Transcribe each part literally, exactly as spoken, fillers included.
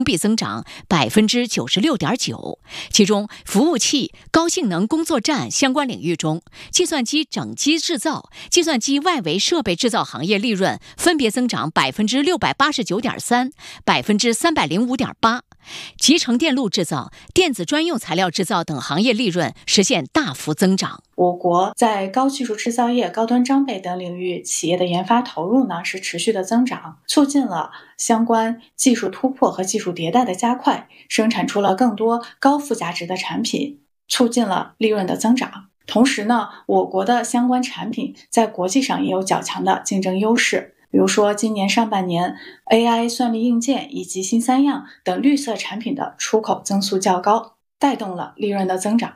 比增长百分之九十六点九，其中服务器、高性能工作站相关领域中，计算机整机制造、计算机外围设备制造行业利润分别增长百分之六百八十九点三、百分之三百零五点八。集成电路制造、电子专用材料制造等行业利润实现大幅增长。 我国在高技术制造业、高端装备等领域企业的研发投入呢是持续的增长，促进了相关技术突破和技术迭代的加快，生产出了更多高附加值的产品，促进了利润的增长。同时呢，我国的相关产品在国际上也有较强的竞争优势。比如说，今年上半年 A I 算力硬件以及新三样等绿色产品的出口增速较高，带动了利润的增长。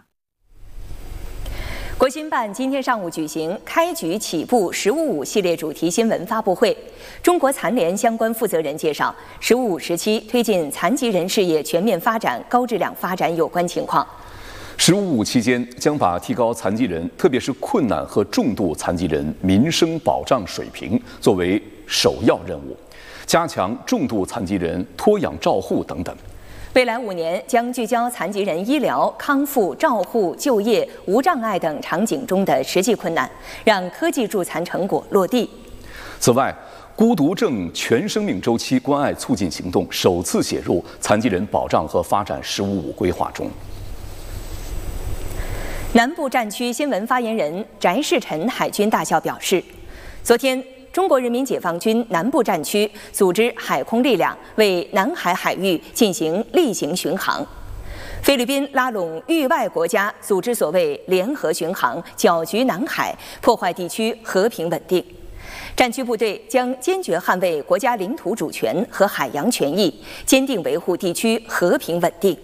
国新办今天上午举行开局起步“十五五”系列主题新闻发布会。中国残联相关负责人介绍，“十五五”时期推进残疾人事业全面发展、高质量发展有关情况。 十五五期间将把提高残疾人，特别是困难和重度残疾人民生保障水平作为首要任务，加强重度残疾人托养照护等等。 未来五年将聚焦残疾人医疗、康复、照护、就业、无障碍等场景中的实际困难，让科技助残成果落地。 此外，孤独症全生命周期关爱促进行动首次写入残疾人保障和发展“十五五”规划中。 南部战区新闻发言人翟世臣海军大校表示，昨天中国人民解放军南部战区组织海空力量为南海海域进行例行巡航。菲律宾拉拢域外国家组织所谓联合巡航，搅局南海，破坏地区和平稳定。战区部队将坚决捍卫国家领土主权和海洋权益，坚定维护地区和平稳定。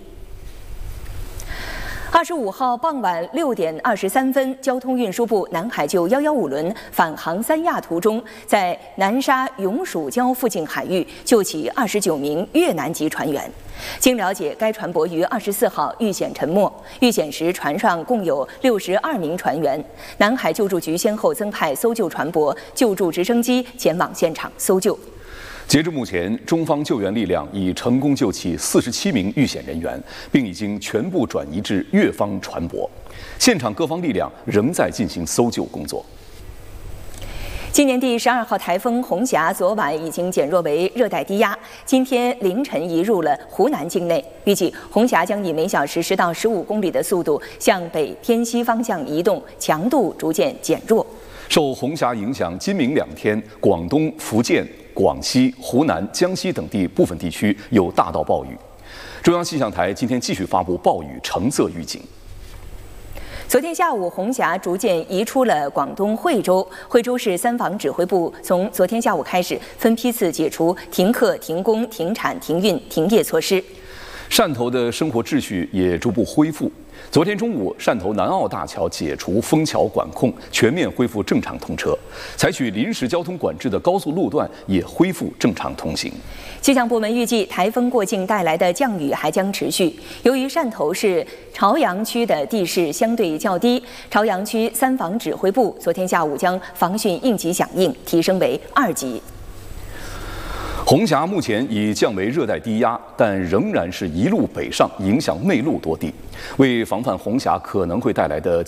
二十五号傍晚六点二十三分，交通运输部南海救幺幺五轮返航三亚途中，在南沙永暑礁附近海域救起二十九名越南籍船员。经了解，该船舶于二十四号遇险沉没，遇险时船上共有六十二名船员。南海救助局先后增派搜救船舶、救助直升机前往现场搜救。 截至目前，中方救援力量已成功救起四十七名遇险人员，并已经全部转移至越方船舶。现场各方力量仍在进行搜救工作。 今年第十二号台风红霞昨晚已经减弱为热带低压，今天凌晨移入了湖南境内。预计红霞将以每小时十到十五公里的速度向北偏西方向移动，强度逐渐减弱。 受红霞影响，今明两天，广东、福建、广西、湖南、江西等地部分地区有大到暴雨。中央气象台今天继续发布暴雨橙色预警。 昨天下午，红霞逐渐移出了广东惠州。惠州市三防指挥部从昨天下午开始，分批次解除停课、停工、停产、停运、停业措施。 汕头的生活秩序也逐步恢复。昨天中午，汕头南澳大桥解除封桥管控，全面恢复正常通车。采取临时交通管制的高速路段也恢复正常通行。 气象部门预计，台风过境带来的降雨还将持续。由于汕头市潮阳区的地势相对较低，潮阳区三防指挥部昨天下午将防汛应急响应提升为二级。 红霞目前已降为热带低压，但仍然是一路北上，影响内陆多地。为防范红霞可能会带来的